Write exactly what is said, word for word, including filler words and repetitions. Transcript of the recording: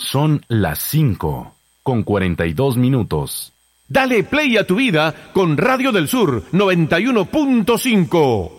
Son las cinco, con cuarenta y dos minutos. Dale play a tu vida con Radio del Sur noventa y uno punto cinco.